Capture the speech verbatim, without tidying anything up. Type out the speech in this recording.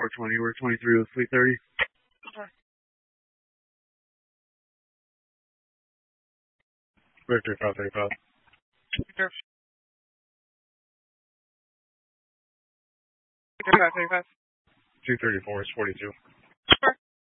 four twenty, we're twenty-three with fleet thirty. Okay. Victor five thirty-five. Victor. Victor five thirty-five. two thirty-four is forty-two. Sure.